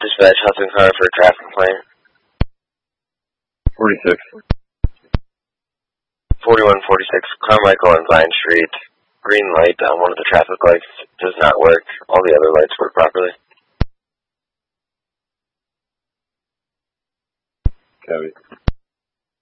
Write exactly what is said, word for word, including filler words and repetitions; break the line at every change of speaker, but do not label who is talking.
Dispatch Hudson car for a traffic complaint.
forty-six.
forty-one forty-six Carmichael and Vine Street. Green light on one of the traffic lights does not work. All the other lights work properly.
Copy.